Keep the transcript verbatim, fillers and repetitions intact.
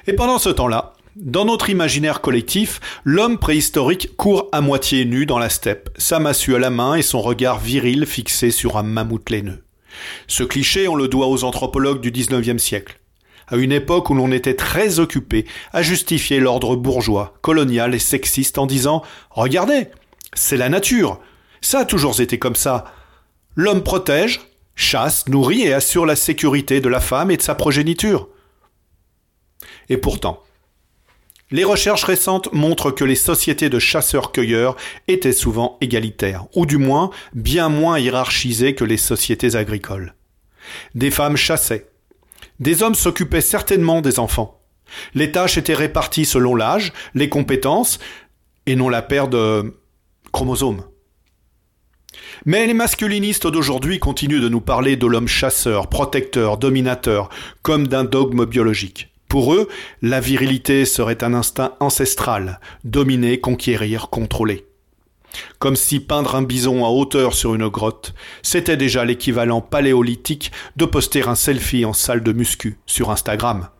Et pendant ce temps-là, dans notre imaginaire collectif, l'homme préhistorique court à moitié nu dans la steppe, sa massue à la main et son regard viril fixé sur un mammouth laineux. Ce cliché, on le doit aux anthropologues du dix-neuvième siècle, à une époque où l'on était très occupé à justifier l'ordre bourgeois, colonial et sexiste en disant « Regardez, c'est la nature, ça a toujours été comme ça. L'homme protège, chasse, nourrit et assure la sécurité de la femme et de sa progéniture. » Et pourtant, les recherches récentes montrent que les sociétés de chasseurs-cueilleurs étaient souvent égalitaires, ou du moins bien moins hiérarchisées que les sociétés agricoles. Des femmes chassaient. Des hommes s'occupaient certainement des enfants. Les tâches étaient réparties selon l'âge, les compétences, et non la paire de chromosomes. Mais les masculinistes d'aujourd'hui continuent de nous parler de l'homme chasseur, protecteur, dominateur, comme d'un dogme biologique. Pour eux, la virilité serait un instinct ancestral, dominer, conquérir, contrôler. Comme si peindre un bison à hauteur sur une grotte, c'était déjà l'équivalent paléolithique de poster un selfie en salle de muscu sur Instagram.